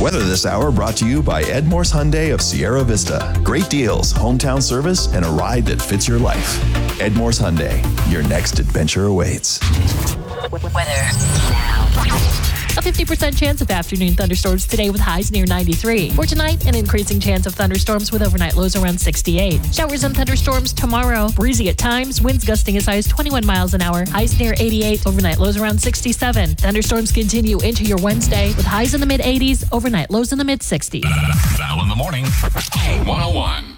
Weather this hour brought to you by Ed Morse Hyundai of Sierra Vista. Great deals, hometown service, and a ride that fits your life. Ed Morse Hyundai, your next adventure awaits. Weather now. A 50% chance of afternoon thunderstorms today with highs near 93. For tonight, an increasing chance of thunderstorms with overnight lows around 68. Showers and thunderstorms tomorrow. Breezy at times, winds gusting as high as 21 miles an hour. Highs near 88, overnight lows around 67. Thunderstorms continue into your Wednesday with highs in the mid-80s, overnight lows in the mid-60s. Val in the morning. 101.